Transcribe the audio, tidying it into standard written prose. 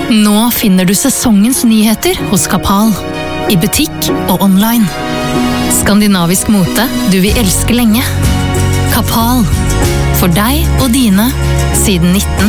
Nå finner du sesongens nyheter hos Kapal. I butikk og online. Skandinavisk mote du vil elske lenge. Kapal. For deg og dine siden 19